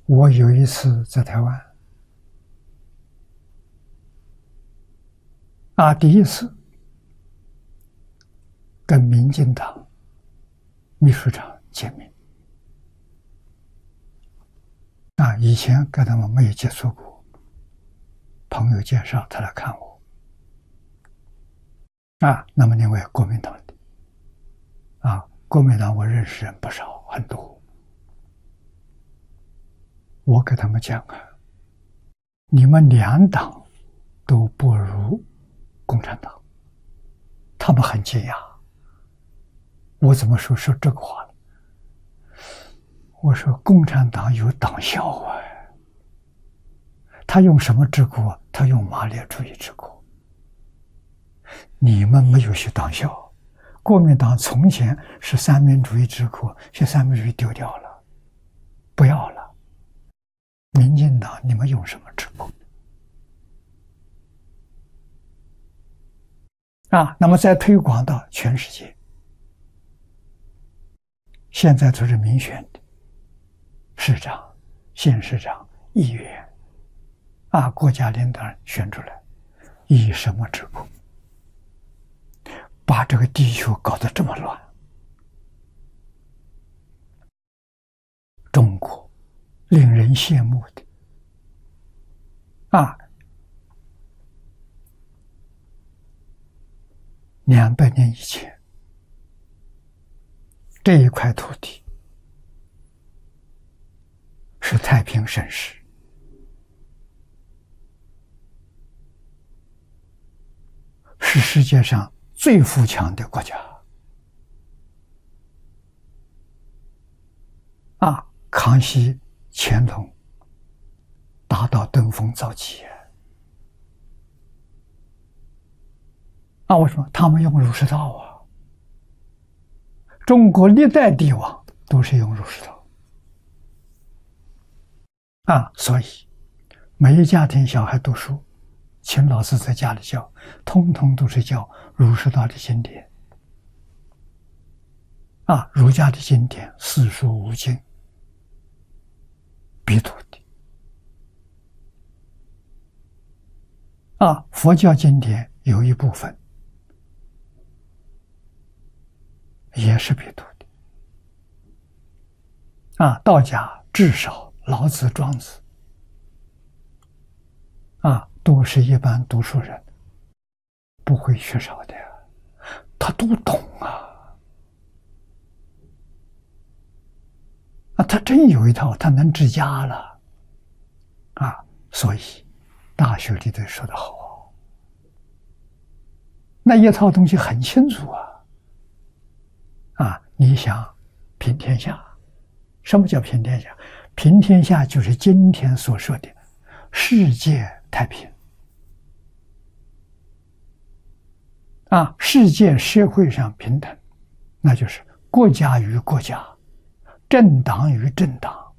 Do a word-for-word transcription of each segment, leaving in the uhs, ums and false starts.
我有一次在台湾啊，第一次跟民进党秘书长见面啊，以前跟他们没有接触过，朋友介绍他来看我啊。那么因为国民党的啊，国民党我认识人不少，很多。我给他们讲啊，你们两党都不如共产党，他们很惊讶。我怎么说说这个话呢？我说共产党有党校啊，他用什么治国？他用马列主义治国。你们没有学党校，国民党从前是三民主义治国，现在三民主义丢掉了，不要了。民进党你们用什么治国啊？那么再推广到全世界，现在都是民选的市长、县市长、议员啊，国家领导人选出来，以什么治国？把这个地球搞得这么乱，中国令人羡慕的啊！两百年以前，这一块土地是太平盛世，是世界上最富强的国家啊！康熙、乾隆达到登峰造极啊！为什么？他们用儒释道啊！中国历代帝王都是用儒释道啊！所以每一家庭小孩读书，请老师在家里教，通通都是教儒释道的经典啊！儒家的经典四书五经必读的啊！佛教经典有一部分也是必读的啊！道家至少老子、庄子啊，都是一般读书人不会缺少的，他都懂啊！啊，他真有一套，他能治家了啊！所以大学里头说得好，那一套东西很清楚啊！啊，你想平天下，什么叫平天下？平天下就是今天所说的世界太平啊，世界社会上平等，那就是国家与国家，政党与政党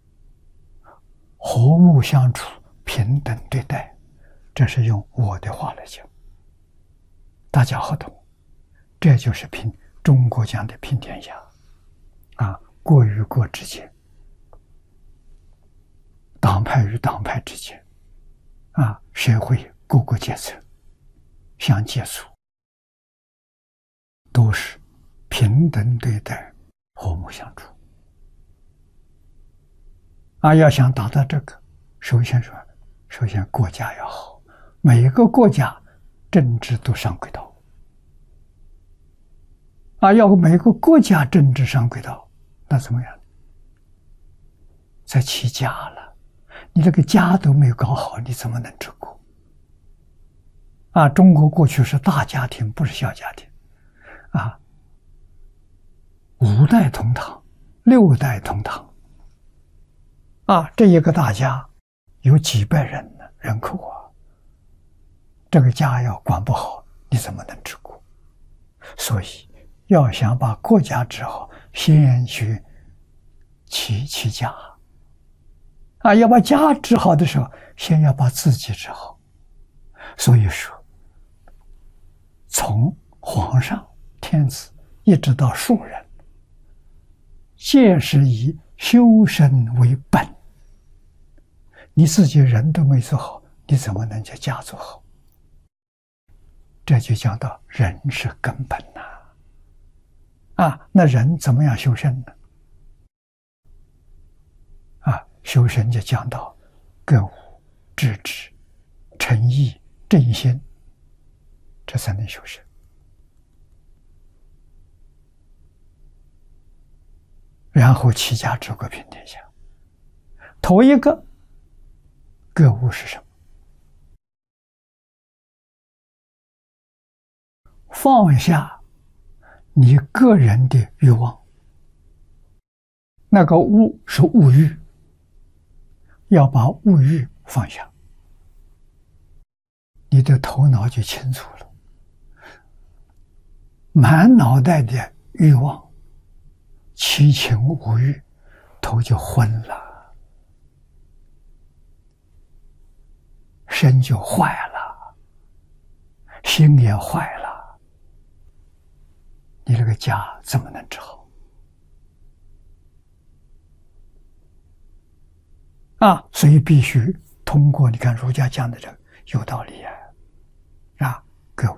和睦相处，平等对待。这是用我的话来讲，大家好懂。这就是平中国讲的平天下啊，国与国之间，党派与党派之间啊，社会各个阶层相接触，都是平等对待，和睦相处啊！要想达到这个，首先说，首先国家要好，每一个国家政治都上轨道啊！要每个国家政治上轨道，那怎么样？在起家了，你这个家都没有搞好，你怎么能治国啊？中国过去是大家庭，不是小家庭啊，五代同堂，六代同堂啊，这一个大家有几百人的人口啊，这个家要管不好，你怎么能治国？所以要想把国家治好，先学齐齐家啊！要把家治好的时候，先要把自己治好。所以说，从皇上、天子一直到庶人，皆是以修身为本你自己人都没做好，你怎么能叫家做好？这就讲到人是根本呐、啊。啊，那人怎么样修身呢？啊，修身就讲到格物、致知、诚意、正心，这才能修身。然后齐家治国平天下。头一个格物是什么？放下你个人的欲望，那个物是物欲，要把物欲放下，你的头脑就清楚了。满脑袋的欲望，七情五欲，头就昏了，身就坏了，心也坏了。你这个家怎么能治好？啊，所以必须通过你看儒家讲的这个有道理啊，啊，格物，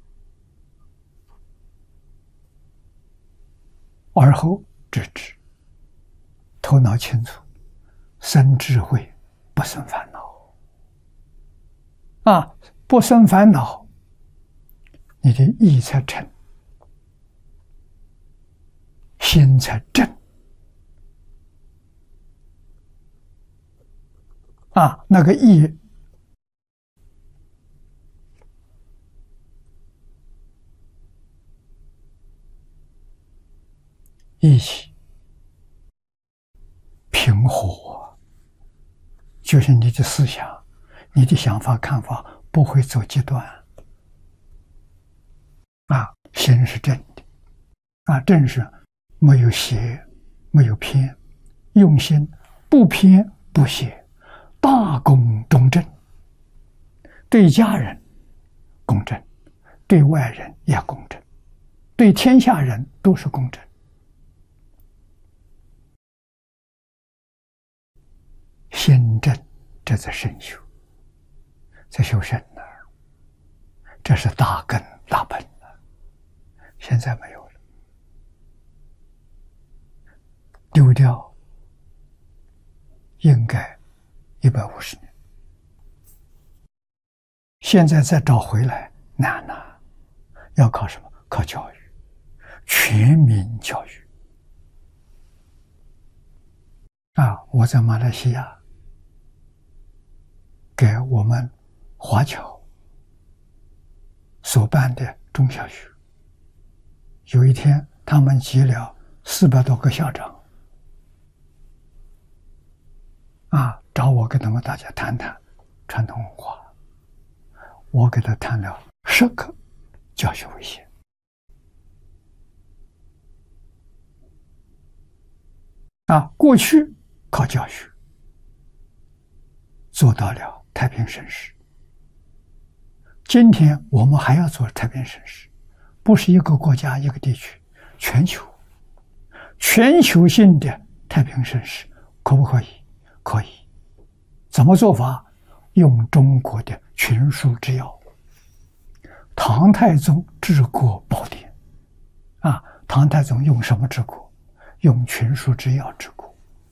而后致知，头脑清楚，生智慧，不生烦恼。啊，不生烦恼，你的意才诚，心才正。啊，那个意意气平和，就是你的思想，你的想法看法不会走极端。啊，心是正的，啊，正是没有邪，没有偏，用心不偏不邪，大公中正，对家人公正，对外人也公正，对天下人都是公正。心正，这才身修，才修身呢。这是大根大本呢，现在没有了，丢掉应该一百五十年，现在再找回来难呐、啊！要靠什么？靠教育，全民教育。啊，我在马来西亚给我们华侨所办的中小学，有一天他们集了四百多个校长，啊，找我跟他们大家谈谈传统文化。我给他谈了十个教学维线。啊，过去靠教学做到了太平盛世，今天我们还要做太平盛世，不是一个国家一个地区，全球全球性的太平盛世，可不可以？可以。怎么做法？用中国的群书治要，唐太宗治国宝典。啊，唐太宗用什么治国？用群书治要治国。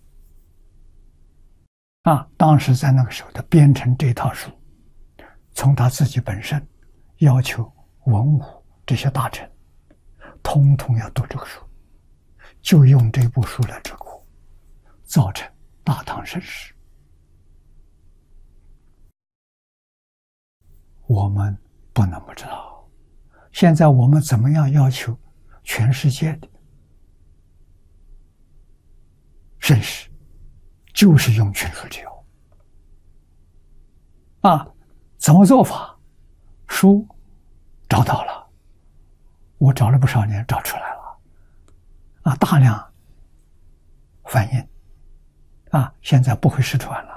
啊，当时在那个时候，他编成这套书，从他自己本身要求文武这些大臣，通通要读这个书，就用这部书来治国，造成大唐盛世。我们不能不知道，现在我们怎么样要求全世界的盛世，就是用群书治要。啊，怎么做法？书找到了，我找了不少年，找出来了。啊，大量翻印，啊，现在不会失传了。